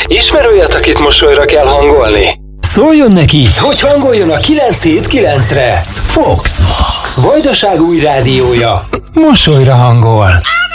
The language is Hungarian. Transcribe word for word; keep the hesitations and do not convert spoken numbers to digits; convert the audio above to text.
Ismer olyat, akit mosolyra kell hangolni? Szóljon neki, hogy hangoljon a kilenc hét kilencre. Fox. Vajdaság új rádiója. Mosolyra hangol.